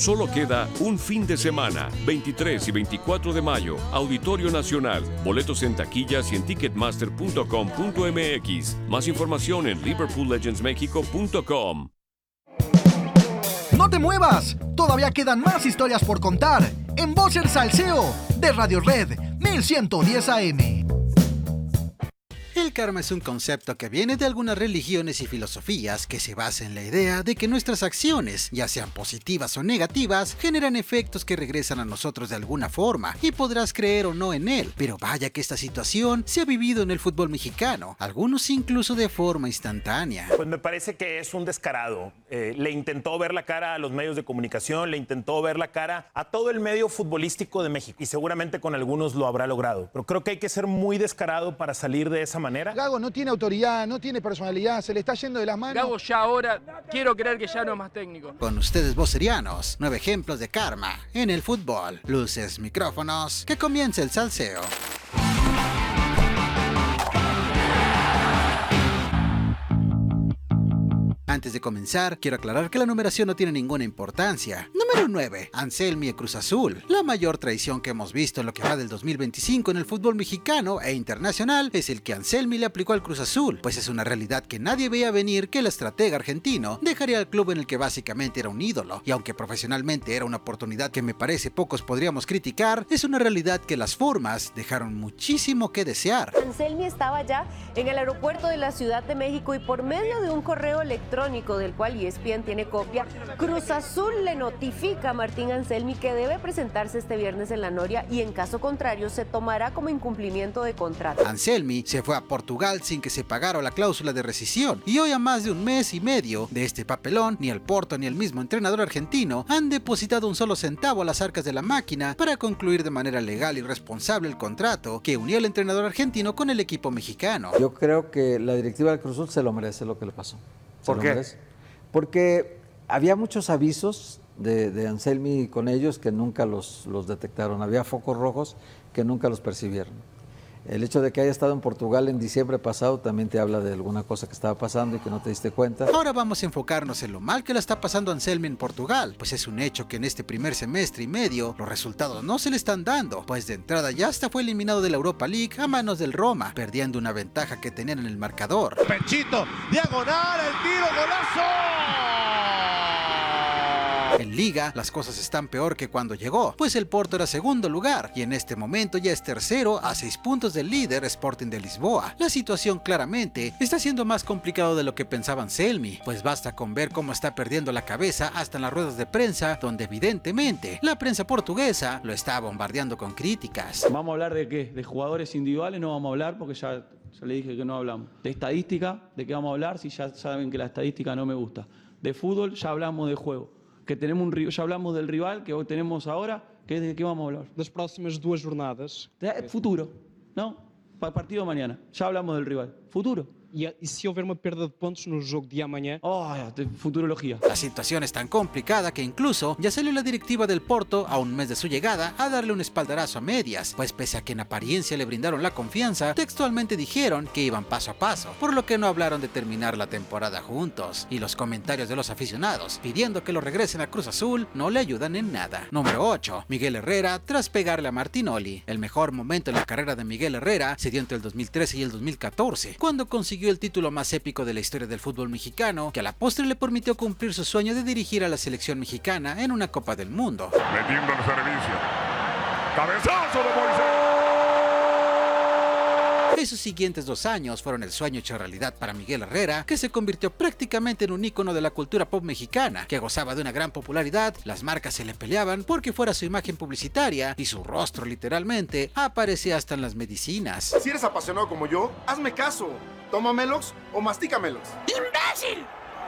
Solo queda un fin de semana, 23 y 24 de mayo, Auditorio Nacional. Boletos en taquillas y en ticketmaster.com.mx. Más información en liverpoollegendsmexico.com. ¡No te muevas! Todavía quedan más historias por contar en Voz el Salseo de Radio Red 1110 AM. El karma es un concepto que viene de algunas religiones y filosofías que se basa en la idea de que nuestras acciones, ya sean positivas o negativas, generan efectos que regresan a nosotros de alguna forma, y podrás creer o no en él, pero vaya que esta situación se ha vivido en el fútbol mexicano, algunos incluso de forma instantánea. Pues me parece que es un descarado. Le intentó ver la cara a los medios de comunicación, le intentó ver la cara a todo el medio futbolístico de México, y seguramente con algunos lo habrá logrado, pero creo que hay que ser muy descarado para salir de esa manera. Gago no tiene autoridad, no tiene personalidad, se le está yendo de las manos. Gago ya ahora, quiero creer que ya no es más técnico. Con ustedes vocerianos, 9 ejemplos de karma en el fútbol. Luces, micrófonos, que comience el salseo. Antes de comenzar, quiero aclarar que la numeración no tiene ninguna importancia. Número 9. Anselmi y Cruz Azul. La mayor traición que hemos visto en lo que va del 2025 en el fútbol mexicano e internacional es el que Anselmi le aplicó al Cruz Azul, pues es una realidad que nadie veía venir que el estratega argentino dejaría al club en el que básicamente era un ídolo, y aunque profesionalmente era una oportunidad que me parece pocos podríamos criticar, es una realidad que las formas dejaron muchísimo que desear. Anselmi estaba ya en el aeropuerto de la Ciudad de México y por medio de un correo electrónico del cual ESPN tiene copia, Cruz Azul le notifica a Martín Anselmi que debe presentarse este viernes en la Noria y en caso contrario se tomará como incumplimiento de contrato. Anselmi se fue a Portugal sin que se pagara la cláusula de rescisión, y hoy, a más de un mes y medio de este papelón, ni el Porto ni el mismo entrenador argentino han depositado un solo centavo a las arcas de la máquina para concluir de manera legal y responsable el contrato que unió al entrenador argentino con el equipo mexicano. Yo creo que la directiva del Cruz Azul se lo merece lo que le pasó. ¿Por qué? Porque había muchos avisos de Anselmi con ellos que nunca los detectaron. Había focos rojos que nunca los percibieron. El hecho de que haya estado en Portugal en diciembre pasado también te habla de alguna cosa que estaba pasando y que no te diste cuenta. Ahora vamos a enfocarnos en lo mal que le está pasando a Anselmi en Portugal, pues es un hecho que en este primer semestre y medio los resultados no se le están dando, pues de entrada ya hasta fue eliminado de la Europa League a manos del Roma, perdiendo una ventaja que tenían en el marcador. Pechito, diagonal, el tiro, golazo. En Liga, las cosas están peor que cuando llegó, pues el Porto era segundo lugar y en este momento ya es tercero a 6 puntos del líder Sporting de Lisboa. La situación claramente está siendo más complicado de lo que pensaba Anselmi, pues basta con ver cómo está perdiendo la cabeza hasta en las ruedas de prensa, donde evidentemente la prensa portuguesa lo está bombardeando con críticas. ¿Vamos a hablar de qué? ¿De jugadores individuales? No vamos a hablar porque ya le dije que no hablamos. ¿De estadística? ¿De qué vamos a hablar? Si ya saben que la estadística no me gusta. De fútbol ya hablamos de juego. Que tenemos ya hablamos del rival que hoy tenemos ahora, ¿de qué vamos a hablar? Das próximas 2 jornadas. Futuro, ¿no? Para el partido de mañana, ya hablamos del rival. Futuro. E se houver uma perda de pontos no jogo de amanhã? Futurología. La situación es tan complicada que incluso ya salió la directiva del Porto a un mes de su llegada a darle un espaldarazo a medias, pues pese a que en apariencia le brindaron la confianza, textualmente dijeron que iban paso a paso, por lo que no hablaron de terminar la temporada juntos, y los comentarios de los aficionados pidiendo que lo regresen a Cruz Azul no le ayudan en nada. Número 8. Miguel Herrera tras pegarle a Martinoli. El mejor momento en la carrera de Miguel Herrera se dio entre el 2013 y el 2014, cuando consiguió el título más épico de la historia del fútbol mexicano, que a la postre le permitió cumplir su sueño de dirigir a la selección mexicana en una Copa del Mundo. Metiendo el servicio. ¡Cabezazo de Moisés! Esos siguientes 2 años fueron el sueño hecho realidad para Miguel Herrera, que se convirtió prácticamente en un ícono de la cultura pop mexicana, que gozaba de una gran popularidad, las marcas se le peleaban porque fuera su imagen publicitaria y su rostro literalmente aparecía hasta en las medicinas. Si eres apasionado como yo, hazme caso. Tómamelos o mastícamelos. ¡Imbécil!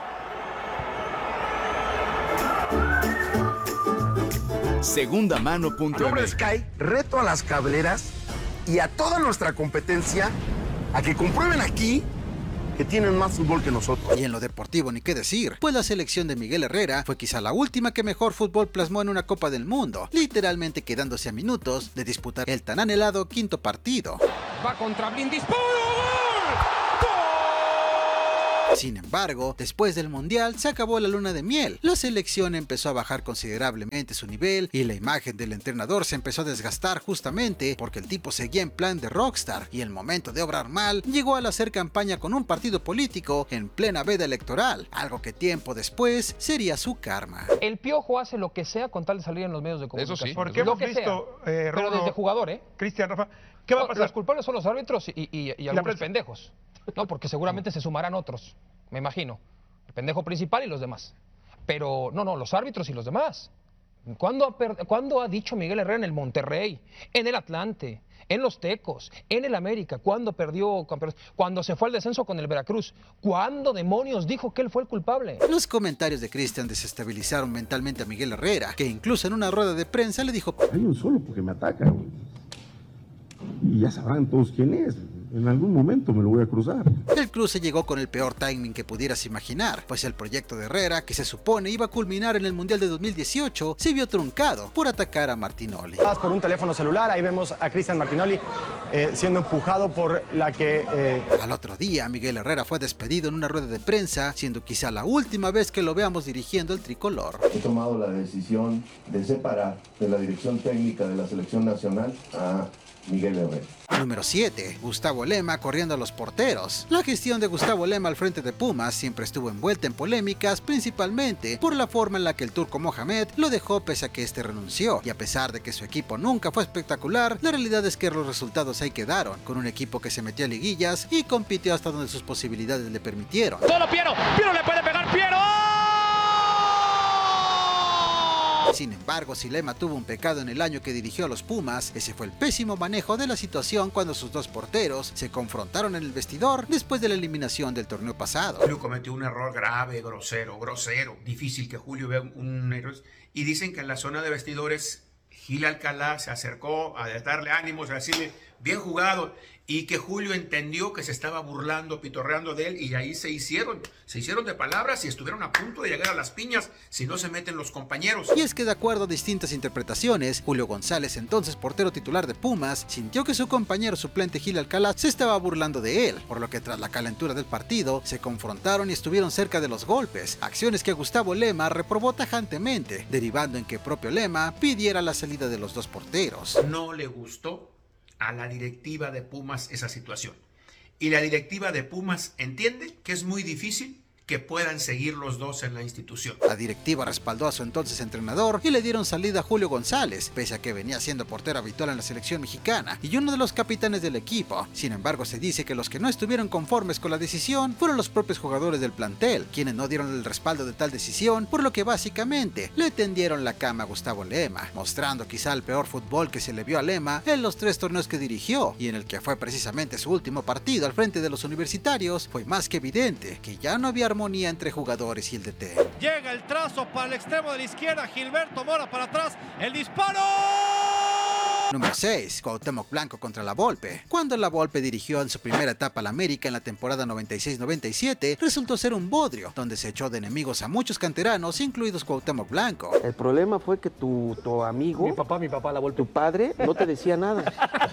Segundamano.mx. A nombre de Sky, reto a las cableras y a toda nuestra competencia a que comprueben aquí que tienen más fútbol que nosotros. Y en lo deportivo ni qué decir, pues la selección de Miguel Herrera fue quizá la última que mejor fútbol plasmó en una Copa del Mundo, literalmente quedándose a minutos de disputar el tan anhelado 5º partido. Va contra Brindis. ¡Gol! Sin embargo, después del Mundial se acabó la luna de miel. La selección empezó a bajar considerablemente su nivel y la imagen del entrenador se empezó a desgastar justamente porque el tipo seguía en plan de rockstar y el momento de obrar mal llegó al hacer campaña con un partido político en plena veda electoral, algo que tiempo después sería su karma. El Piojo hace lo que sea con tal de salir en los medios de comunicación. Eso sí. Porque hemos visto, pero desde jugador, Cristian, Rafa, ¿qué va a pasar? Los culpables son los árbitros y algunos pendejos. No, porque seguramente se sumarán otros, me imagino. El pendejo principal y los demás. Pero no, los árbitros y los demás. ¿Cuándo ha dicho Miguel Herrera en el Monterrey, en el Atlante, en los Tecos, en el América? ¿Cuándo perdió campeones? ¿Cuándo se fue al descenso con el Veracruz? ¿Cuándo demonios dijo que él fue el culpable? Los comentarios de Cristian desestabilizaron mentalmente a Miguel Herrera, que incluso en una rueda de prensa le dijo: hay un solo porque me ataca, güey. Y ya sabrán todos quién es. En algún momento me lo voy a cruzar. El cruce llegó con el peor timing que pudieras imaginar, pues el proyecto de Herrera, que se supone iba a culminar en el Mundial de 2018, se vio truncado por atacar a Martinoli. Por un teléfono celular, ahí vemos a Cristian Martinoli siendo empujado por la que... Al otro día, Miguel Herrera fue despedido en una rueda de prensa, siendo quizá la última vez que lo veamos dirigiendo el tricolor. He tomado la decisión de separar de la dirección técnica de la selección nacional a Miguel Herrera. Número 7. Gustavo Lema corriendo a los porteros. La gestión de Gustavo Lema al frente de Pumas siempre estuvo envuelta en polémicas, principalmente por la forma en la que el turco Mohamed lo dejó pese a que este renunció. Y a pesar de que su equipo nunca fue espectacular, la realidad es que los resultados ahí quedaron, con un equipo que se metió a liguillas y compitió hasta donde sus posibilidades le permitieron. ¡Solo Piero! ¡Piero le puede pegar! ¡Piero! Sin embargo, si Lema tuvo un pecado en el año que dirigió a los Pumas, ese fue el pésimo manejo de la situación cuando sus dos porteros se confrontaron en el vestidor después de la eliminación del torneo pasado. Julio cometió un error grave, grosero. Difícil que Julio vea un error. Y dicen que en la zona de vestidores Gil Alcalá se acercó a darle ánimos, a decirle bien jugado, y que Julio entendió que se estaba burlando, pitorreando de él, y ahí se hicieron de palabras y estuvieron a punto de llegar a las piñas si no se meten los compañeros. Y es que de acuerdo a distintas interpretaciones, Julio González, entonces portero titular de Pumas, sintió que su compañero suplente Gil Alcalá se estaba burlando de él, por lo que tras la calentura del partido, se confrontaron y estuvieron cerca de los golpes, acciones que Gustavo Lema reprobó tajantemente, derivando en que propio Lema pidiera la salida de los dos porteros. No le gustó a la directiva de Pumas esa situación. Y la directiva de Pumas entiende que es muy difícil que puedan seguir los dos en la institución. La directiva respaldó a su entonces entrenador y le dieron salida a Julio González, pese a que venía siendo portero habitual en la selección mexicana y uno de los capitanes del equipo. Sin embargo, se dice que los que no estuvieron conformes con la decisión fueron los propios jugadores del plantel, quienes no dieron el respaldo de tal decisión, por lo que básicamente le tendieron la cama a Gustavo Lema, mostrando quizá el peor fútbol que se le vio a Lema en los 3 torneos que dirigió, y en el que fue precisamente su último partido al frente de los universitarios. Fue más que evidente que ya no había armonía entre jugadores y el DT. Llega el trazo para el extremo de la izquierda, Gilberto Mora para atrás, el disparo. Número 6. Cuauhtémoc Blanco contra La Volpe. Cuando La Volpe dirigió en su primera etapa al América en la temporada 96-97, resultó ser un bodrio, donde se echó de enemigos a muchos canteranos, incluidos Cuauhtémoc Blanco. El problema fue que tu amigo, mi papá, La Volpe, tu padre, no te decía nada.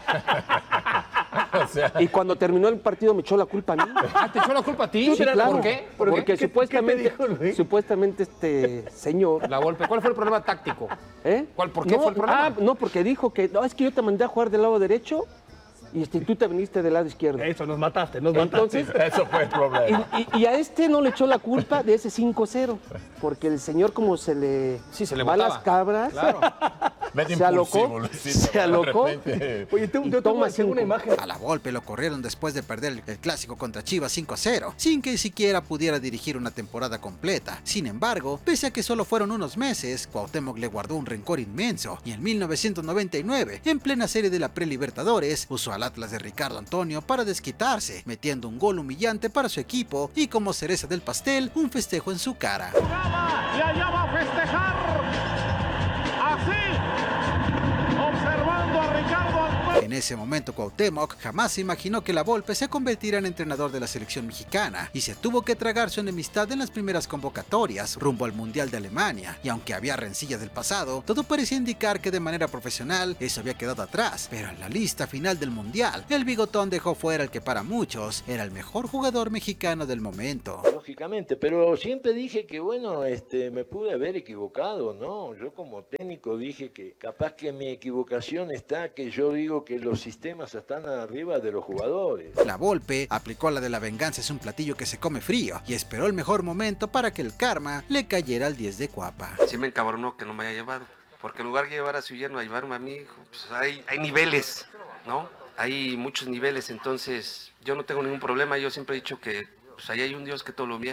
O sea... Y cuando terminó el partido me echó la culpa a mí. ¿Te echó la culpa a ti? Sí, claro. ¿Por qué? Porque supuestamente este señor... La Volpe, ¿cuál fue el problema táctico? ¿Por qué fue el problema? No, porque dijo que es que yo te mandé a jugar del lado derecho y tú te viniste del lado izquierdo. Eso, nos mataste. Entonces, eso fue el problema. Y a este no le echó la culpa de ese 5-0, porque el señor como se le va a las cabras, claro. Se alocó. Oye, toma una imagen. A La Volpe lo corrieron después de perder el clásico contra Chivas 5-0, sin que siquiera pudiera dirigir una temporada completa. Sin embargo, pese a que solo fueron unos meses, Cuauhtémoc le guardó un rencor inmenso, y en 1999, en plena serie de la Prelibertadores, usó al Atlas de Ricardo Antonio para desquitarse, metiendo un gol humillante para su equipo y como cereza del pastel, un festejo en su cara. Y allá va a festejar. Así, observando a Ricardo Antonio. En ese momento Cuauhtémoc jamás se imaginó que La Volpe se convertiría en entrenador de la selección mexicana y se tuvo que tragar su enemistad en las primeras convocatorias rumbo al Mundial de Alemania. Y aunque había rencillas del pasado, todo parecía indicar que de manera profesional eso había quedado atrás, pero en la lista final del Mundial, el bigotón dejó fuera al que para muchos era el mejor jugador mexicano del momento. Lógicamente, pero siempre dije que bueno, me pude haber equivocado, ¿no? Yo como técnico dije que capaz que mi equivocación está que yo digo que los sistemas están arriba de los jugadores. La Volpe aplicó la de la venganza es un platillo que se come frío y esperó el mejor momento para que el karma le cayera al 10 de Cuapa. Sí me encabronó que no me haya llevado, porque en lugar de llevar a su yerno a llevarme a mí, pues hay niveles, ¿no? Hay muchos niveles, entonces yo no tengo ningún problema. Yo siempre he dicho que pues, ahí hay un Dios que todo lo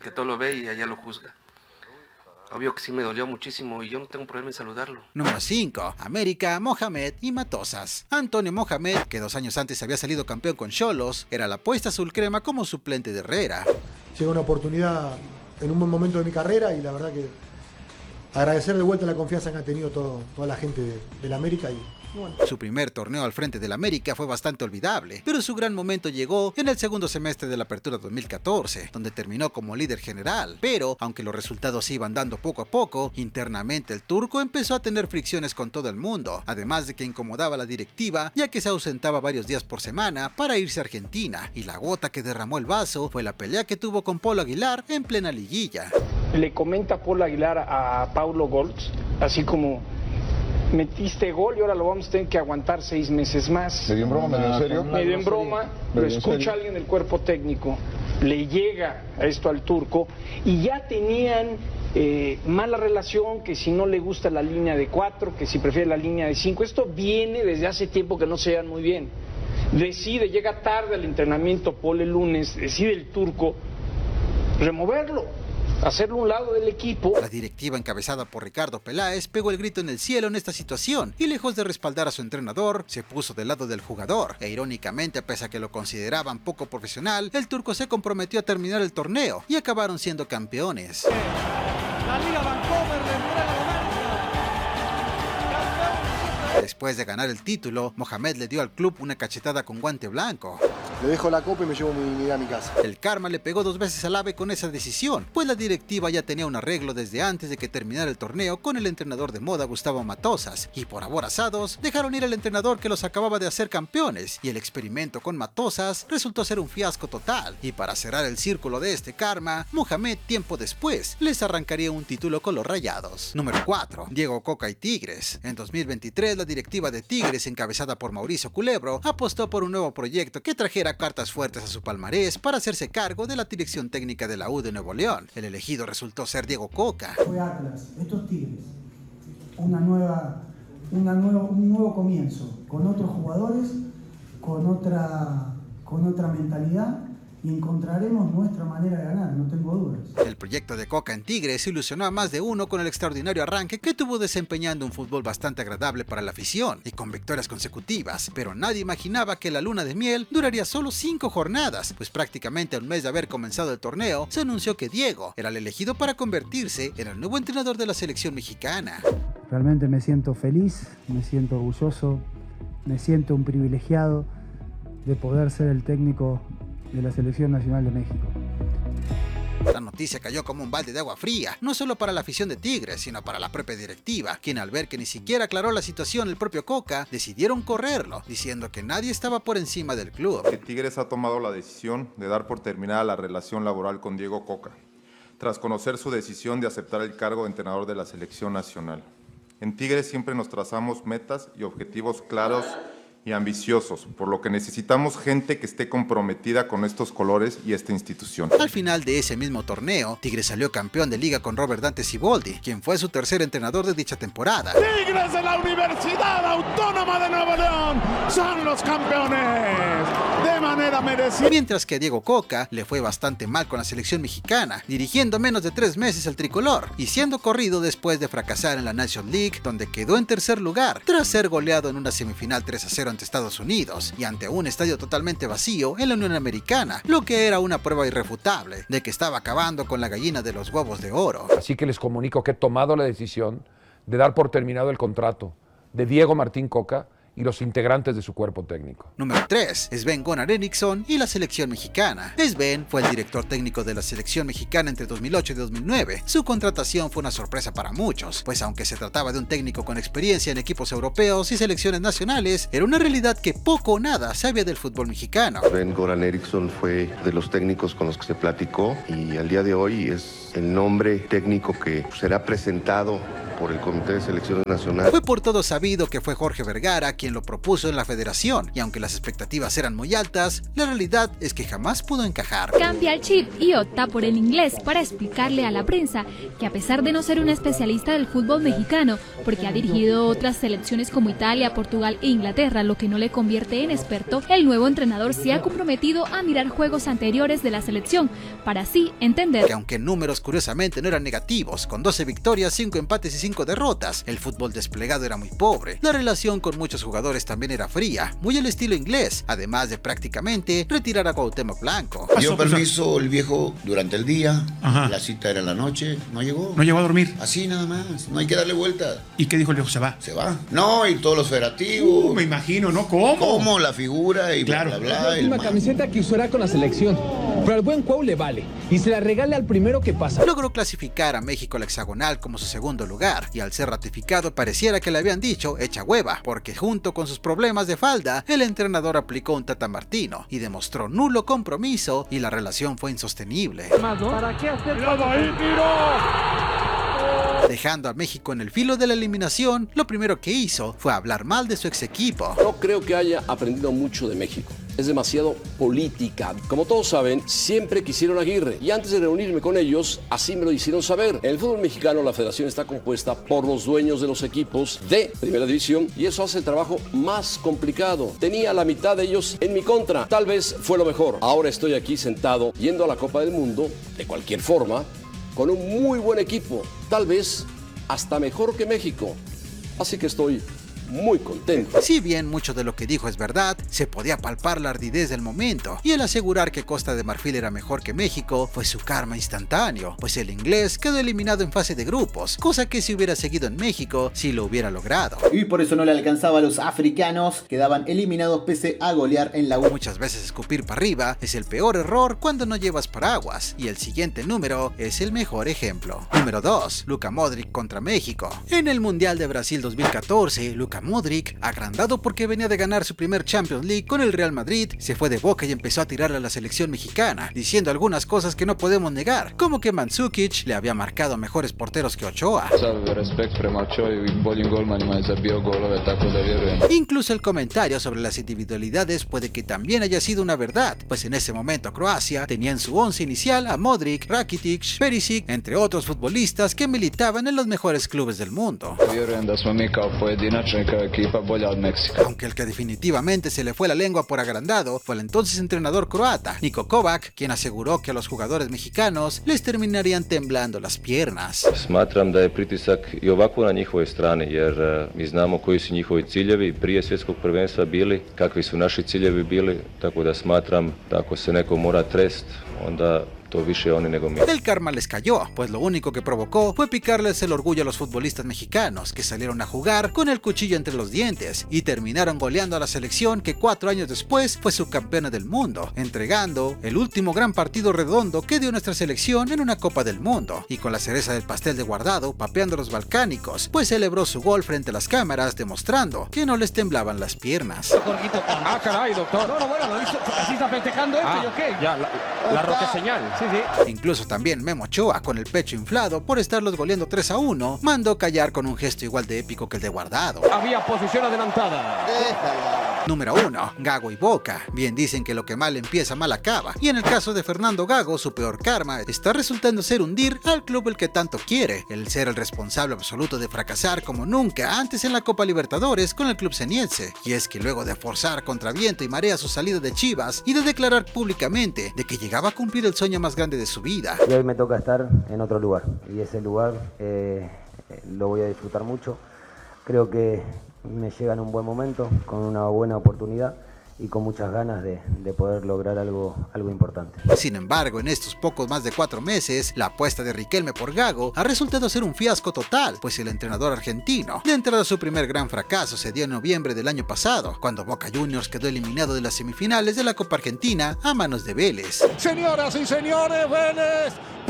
ve y allá lo juzga. Obvio que sí me dolió muchísimo y yo no tengo problema en saludarlo. Número 5. América, Mohamed y Matosas. Antonio Mohamed, que 2 años antes había salido campeón con Xolos, era la apuesta azul crema como suplente de Herrera. Llegó una oportunidad en un buen momento de mi carrera y la verdad que agradecer de vuelta la confianza que ha tenido toda la gente del América y bueno. Su primer torneo al frente del América fue bastante olvidable, pero su gran momento llegó en el segundo semestre de la Apertura 2014, donde terminó como líder general. Pero, aunque los resultados se iban dando poco a poco, internamente el turco empezó a tener fricciones con todo el mundo, además de que incomodaba a la directiva, ya que se ausentaba varios días por semana para irse a Argentina, y la gota que derramó el vaso fue la pelea que tuvo con Paulo Aguilar en plena liguilla. Le comenta Paulo Aguilar a Paulo Goltz, así como: metiste gol y ahora lo vamos a tener que aguantar 6 meses más. ¿Medio en broma, medio en serio? Medio en broma, lo escucha alguien del cuerpo técnico, le llega a esto al turco y ya tenían mala relación, que si no le gusta la línea de 4, que si prefiere la línea de 5. Esto viene desde hace tiempo que no se llevan muy bien. Llega tarde al entrenamiento Paul el lunes, decide el turco removerlo, hacerlo un lado del equipo. La directiva encabezada por Ricardo Peláez pegó el grito en el cielo en esta situación y lejos de respaldar a su entrenador, se puso del lado del jugador. E irónicamente, pese a que lo consideraban poco profesional, el turco se comprometió a terminar el torneo y acabaron siendo campeones. La Liga Vancouver le entrega Después de ganar el título, Mohamed le dio al club una cachetada con guante blanco. Le dejo la copa y me llevo mi dignidad a mi casa. El karma le pegó 2 veces al AVE con esa decisión, pues la directiva ya tenía un arreglo desde antes de que terminara el torneo con el entrenador de moda Gustavo Matosas, y por aborazados dejaron ir al entrenador que los acababa de hacer campeones, y el experimento con Matosas resultó ser un fiasco total. Y para cerrar el círculo de este karma, Mohamed tiempo después les arrancaría un título con los Rayados. Número 4. Diego Coca y Tigres. En 2023 la directiva de Tigres, encabezada por Mauricio Culebro, apostó por un nuevo proyecto que trajera cartas fuertes a su palmarés para hacerse cargo de la dirección técnica de la U de Nuevo León. El elegido resultó ser Diego Coca. Fue Atlas, estos Tigres, un nuevo comienzo, con otros jugadores, con otra mentalidad, y encontraremos nuestra manera de ganar, no tengo dudas. El proyecto de Coca en Tigres ilusionó a más de uno con el extraordinario arranque que tuvo desempeñando un fútbol bastante agradable para la afición y con victorias consecutivas, pero nadie imaginaba que la luna de miel duraría solo 5 jornadas, pues prácticamente a un mes de haber comenzado el torneo se anunció que Diego era el elegido para convertirse en el nuevo entrenador de la selección mexicana. Realmente me siento feliz, me siento orgulloso, me siento un privilegiado de poder ser el técnico de la Selección Nacional de México. La noticia cayó como un balde de agua fría, no solo para la afición de Tigres, sino para la propia directiva, quien al ver que ni siquiera aclaró la situación el propio Coca, decidieron correrlo, diciendo que nadie estaba por encima del club. Tigres ha tomado la decisión de dar por terminada la relación laboral con Diego Coca, tras conocer su decisión de aceptar el cargo de entrenador de la Selección Nacional. En Tigres siempre nos trazamos metas y objetivos claros y ambiciosos, por lo que necesitamos gente que esté comprometida con estos colores y esta institución. Al final de ese mismo torneo, Tigres salió campeón de liga con Robert Dante Siboldi, quien fue su tercer entrenador de dicha temporada. Tigres de la Universidad Autónoma de Nuevo León son los campeones de manera merecida. Mientras que a Diego Coca le fue bastante mal con la selección mexicana, dirigiendo menos de 3 meses al tricolor y siendo corrido después de fracasar en la National League, donde quedó en tercer lugar tras ser goleado en una semifinal 3-0 ante Estados Unidos y ante un estadio totalmente vacío en la Unión Americana, lo que era una prueba irrefutable de que estaba acabando con la gallina de los huevos de oro. Así que les comunico que he tomado la decisión de dar por terminado el contrato de Diego Martín Coca y los integrantes de su cuerpo técnico. Número 3. Sven-Goran Eriksson y la selección mexicana. Sven fue el director técnico de la selección mexicana entre 2008 y 2009. Su contratación fue una sorpresa para muchos, pues aunque se trataba de un técnico con experiencia en equipos europeos y selecciones nacionales, era una realidad que poco o nada sabía del fútbol mexicano. Sven-Goran Eriksson fue de los técnicos con los que se platicó y al día de hoy es el nombre técnico que será presentado por el Comité de Selecciones Nacionales. Fue por todo sabido que fue Jorge Vergara quien lo propuso en la federación, y aunque las expectativas eran muy altas, la realidad es que jamás pudo encajar. Cambia el chip y opta por el inglés para explicarle a la prensa que a pesar de no ser un especialista del fútbol mexicano, porque ha dirigido otras selecciones como Italia, Portugal e Inglaterra, lo que no le convierte en experto, el nuevo entrenador se ha comprometido a mirar juegos anteriores de la selección para así entender que aunque en números curiosamente no eran negativos, con 12 victorias, 5 empates y 5 derrotas, el fútbol desplegado era muy pobre. La relación con muchos jugadores también era fría, muy al estilo inglés, además de prácticamente retirar a Cuauhtémoc Blanco. Dio permiso el viejo durante el día, la cita era en la noche, no llegó. ¿No llegó a dormir? Así nada más, no hay que darle vuelta. ¿Y qué dijo el viejo? ¿Se va? Se va. No, y todos los federativos. Me imagino, ¿no? ¿Cómo? ¿Cómo? La figura y claro. bla, bla, bla. La última camiseta que usará con la selección. Pero al buen Cuau le vale y se la regala al primero que pasa. Logró clasificar a México al hexagonal como su segundo lugar, y al ser ratificado pareciera que le habían dicho echa hueva, porque junto con sus problemas de falda, el entrenador aplicó un Tata Martino y demostró nulo compromiso y la relación fue insostenible. ¿Para qué hacer Dejando a México en el filo de la eliminación, lo primero que hizo fue hablar mal de su ex equipo. No creo que haya aprendido mucho de México. Es demasiado política. Como todos saben, siempre quisieron a Aguirre y antes de reunirme con ellos, así me lo hicieron saber. En el fútbol mexicano la federación está compuesta por los dueños de los equipos de primera división y eso hace el trabajo más complicado. Tenía la mitad de ellos en mi contra. Tal vez fue lo mejor. Ahora estoy aquí sentado yendo a la Copa del Mundo, de cualquier forma, con un muy buen equipo, tal vez hasta mejor que México. Así que estoy muy contento. Si bien mucho de lo que dijo es verdad, se podía palpar la ardidez del momento, y el asegurar que Costa de Marfil era mejor que México fue su karma instantáneo, pues el inglés quedó eliminado en fase de grupos, cosa que si hubiera seguido en México, sí lo hubiera logrado. Y por eso no le alcanzaba a los africanos, quedaban eliminados pese a golear en la U. Muchas veces escupir para arriba es el peor error cuando no llevas paraguas, y el siguiente número es el mejor ejemplo. Número 2. Luka Modric contra México. En el Mundial de Brasil 2014, Luka Modric, agrandado porque venía de ganar su primer Champions League con el Real Madrid, se fue de boca y empezó a tirarle a la selección mexicana, diciendo algunas cosas que no podemos negar, como que Mandzukic le había marcado mejores porteros que Ochoa. Incluso el comentario sobre las individualidades puede que también haya sido una verdad, pues en ese momento Croacia tenía en su once inicial a Modric, Rakitic, Perisic, entre otros futbolistas que militaban en los mejores clubes del mundo. Aunque el que definitivamente se le fue la lengua por agrandado fue el entonces entrenador croata, Niko Kovac, quien aseguró que a los jugadores mexicanos les terminarían temblando las piernas. Smatram da je pritisak I ovako na njihovoj strani, jer mi znamo koji su njihovi ciljevi prije svjetskog prvenstva bili, kakvi su naši ciljevi bili, tako da smatram da ako se neko mora trest, onda el karma les cayó, pues lo único que provocó fue picarles el orgullo a los futbolistas mexicanos, que salieron a jugar con el cuchillo entre los dientes y terminaron goleando a la selección que 4 años después fue subcampeona del mundo, entregando el último gran partido redondo que dio nuestra selección en una Copa del Mundo, y con la cereza del pastel de Guardado papeando a los balcánicos, pues celebró su gol frente a las cámaras demostrando que no les temblaban las piernas. Ah, caray, doctor. No, bueno, lo hizo, así está festejando esto, ¿y ok? Ya, la roque señal. Sí. Incluso también Memo Ochoa, con el pecho inflado por estarlos goleando 3-1, mandó callar con un gesto igual de épico que el de Guardado. Había posición adelantada. Número 1. Gago y Boca. Bien dicen que lo que mal empieza mal acaba, y en el caso de Fernando Gago, su peor karma está resultando ser hundir al club el que tanto quiere, el ser el responsable absoluto de fracasar como nunca antes en la Copa Libertadores con el club seniense. Y es que luego de forzar contra viento y marea su salida de Chivas y de declarar públicamente de que llegaba a cumplir el sueño más grande de su vida. Y hoy me toca estar en otro lugar, y ese lugar lo voy a disfrutar mucho. Creo que me llega en un buen momento, con una buena oportunidad, y con muchas ganas de poder lograr algo importante. Sin embargo, en estos pocos más de 4 meses, la apuesta de Riquelme por Gago ha resultado ser un fiasco total, pues el entrenador argentino, de entrada su primer gran fracaso se dio en noviembre del año pasado, cuando Boca Juniors quedó eliminado de las semifinales de la Copa Argentina a manos de Vélez. Señoras y señores, Vélez,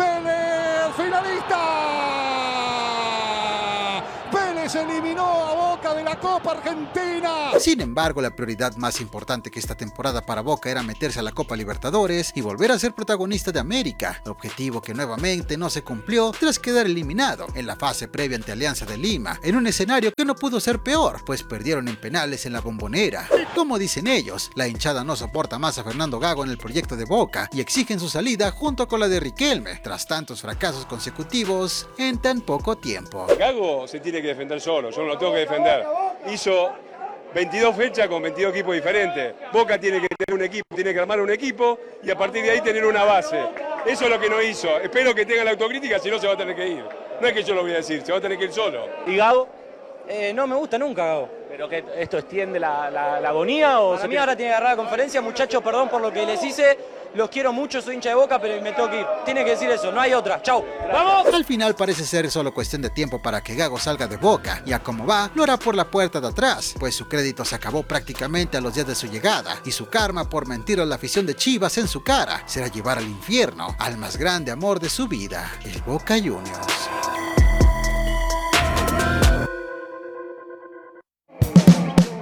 finalista. Vélez eliminó a Boca de la Copa Argentina. Sin embargo, la prioridad más importante que esta temporada para Boca era meterse a la Copa Libertadores y volver a ser protagonista de América, objetivo que nuevamente no se cumplió tras quedar eliminado en la fase previa ante Alianza de Lima, en un escenario que no pudo ser peor, pues perdieron en penales en la Bombonera. Como dicen ellos, la hinchada no soporta más a Fernando Gago en el proyecto de Boca y exigen su salida junto con la de Riquelme, tras tantos fracasos consecutivos en tan poco tiempo. Gago se tiene que defender solo, yo no lo tengo que defender. Hizo 22 fechas con 22 equipos diferentes. Boca tiene que tener un equipo, tiene que armar un equipo y a partir de ahí tener una base. Eso es lo que no hizo. Espero que tenga la autocrítica, si no se va a tener que ir. No es que yo lo voy a decir, se va a tener que ir solo. ¿Y Gago? No me gusta nunca Gago. ¿Pero que esto extiende la agonía? O a mí ahora tiene que agarrar la conferencia. Muchachos, perdón por lo que les hice. Los quiero mucho, soy hincha de Boca, pero me tengo que ir. Tiene que decir eso, no hay otra. Chau. ¡Vamos! Al final parece ser solo cuestión de tiempo para que Gago salga de Boca, y a como va, lo hará por la puerta de atrás, pues su crédito se acabó prácticamente a los días de su llegada, y su karma por mentir a la afición de Chivas en su cara será llevar al infierno al más grande amor de su vida, el Boca Juniors.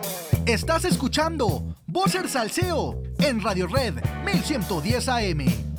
Estás escuchando Vocer Salseo en Radio Red 1110 AM.